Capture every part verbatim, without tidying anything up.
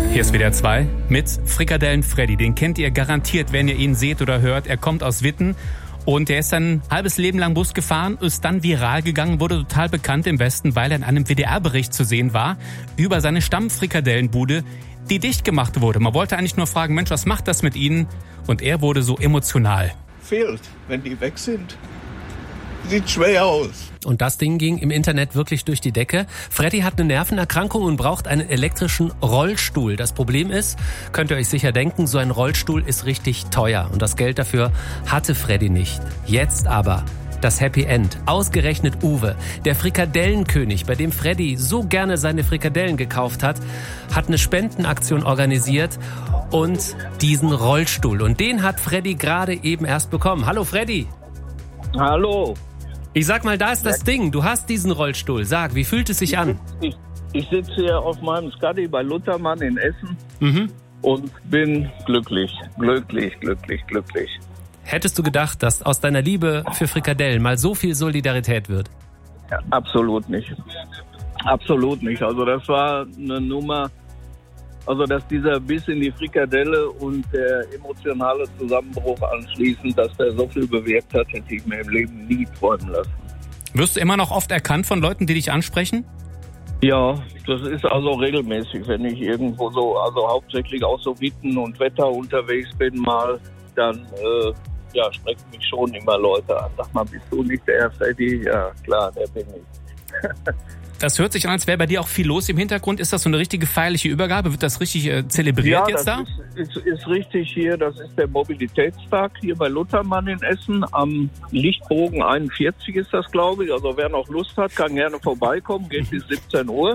Hier ist W D R zwei mit Frikadellen Freddy. Den kennt ihr garantiert, wenn ihr ihn seht oder hört. Er kommt aus Witten und er ist ein halbes Leben lang Bus gefahren, ist dann viral gegangen, wurde total bekannt im Westen, weil er in einem W D R-Bericht zu sehen war über seine Stammfrikadellenbude, die dicht gemacht wurde. Man wollte eigentlich nur fragen, Mensch, was macht das mit Ihnen? Und er wurde so emotional. Fehlt, wenn die weg sind. Sieht schwer aus. Und das Ding ging im Internet wirklich durch die Decke. Freddy hat eine Nervenerkrankung und braucht einen elektrischen Rollstuhl. Das Problem ist, könnt ihr euch sicher denken, so ein Rollstuhl ist richtig teuer. Und das Geld dafür hatte Freddy nicht. Jetzt aber das Happy End. Ausgerechnet Uwe, der Frikadellenkönig, bei dem Freddy so gerne seine Frikadellen gekauft hat, hat eine Spendenaktion organisiert und diesen Rollstuhl. Und den hat Freddy gerade eben erst bekommen. Hallo Freddy. Hallo. Ich sag mal, da ist das Ding. Du hast diesen Rollstuhl. Sag, wie fühlt es sich an? Ich, ich sitze hier auf meinem Scuddy bei Luthermann in Essen Mhm. und bin glücklich, glücklich, glücklich, glücklich. Hättest du gedacht, dass aus deiner Liebe für Frikadellen mal so viel Solidarität wird? Ja, absolut nicht. Absolut nicht. Also das war eine Nummer, also dass dieser Biss in die Frikadelle und der emotionale Zusammenbruch anschließend, dass der so viel bewirkt hat, hätte ich mir im Leben nie träumen lassen. Wirst du immer noch oft erkannt von Leuten, die dich ansprechen? Ja, das ist also regelmäßig, wenn ich irgendwo so, also hauptsächlich auch so Witten und Wetter unterwegs bin mal, dann äh, ja, sprechen mich schon immer Leute an. Sag mal, bist du nicht der Freddy? Ja, klar, der bin ich. Das hört sich an, als wäre bei dir auch viel los im Hintergrund. Ist das so eine richtige feierliche Übergabe? Wird das richtig äh, zelebriert ja, jetzt da? Ja, ist, ist, ist richtig hier. Das ist der Mobilitätstag hier bei Luthermann in Essen. Am Lichtbogen einundvierzig ist das, glaube ich. Also wer noch Lust hat, kann gerne vorbeikommen. Geht bis siebzehn Uhr.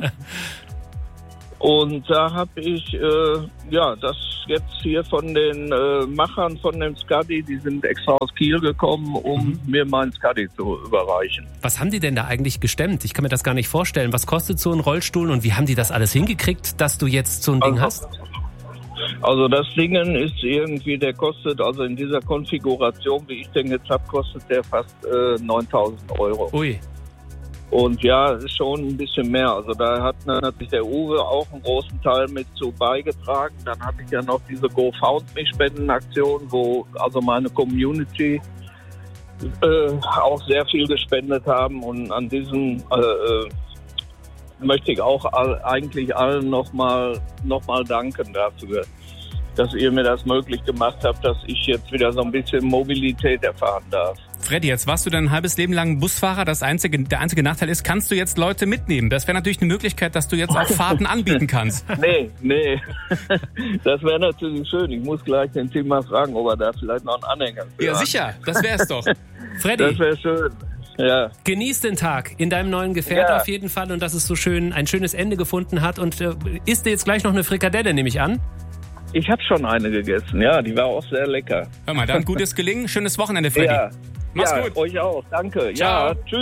Und da habe ich äh, ja das jetzt hier von den äh, Machern von dem Scuddy, die sind extra aus Kiel gekommen, um mhm. mir meinen Scuddy zu überreichen. Was haben die denn da eigentlich gestemmt? Ich kann mir das gar nicht vorstellen. Was kostet so ein Rollstuhl und wie haben die das alles hingekriegt, dass du jetzt so ein Ding also, hast? Also das Ding ist irgendwie, der kostet, also in dieser Konfiguration, wie ich den jetzt habe, kostet der fast äh, neuntausend Euro. Ui. Und ja, ist schon ein bisschen mehr. Also da hat natürlich der Uwe auch einen großen Teil mit zu beigetragen. Dann hatte ich ja noch diese GoFundMe-Spendenaktion, wo also meine Community äh, auch sehr viel gespendet haben. Und an diesem äh, möchte ich auch all, eigentlich allen nochmal noch mal danken dafür, dass ihr mir das möglich gemacht habt, dass ich jetzt wieder so ein bisschen Mobilität erfahren darf. Freddy, jetzt warst du dein halbes Leben lang Busfahrer. Das einzige, der einzige Nachteil ist, kannst du jetzt Leute mitnehmen? Das wäre natürlich eine Möglichkeit, dass du jetzt auch Fahrten anbieten kannst. Nee, nee. Das wäre natürlich schön. Ich muss gleich den Tim mal fragen, ob er da vielleicht noch einen Anhänger für Ja, hat. sicher. Das wär's doch. Freddy, Das wäre schön. Ja. genieß den Tag in deinem neuen Gefährt Ja. auf jeden Fall und dass es so schön ein schönes Ende gefunden hat. Und äh, isst dir jetzt gleich noch eine Frikadelle, nehme ich an? Ich habe schon eine gegessen. Ja, die war auch sehr lecker. Hör mal, dann gutes Gelingen. Schönes Wochenende, Freddy. Ja. Mach's ja, gut. euch auch. Danke. Ciao. Ja, tschüss.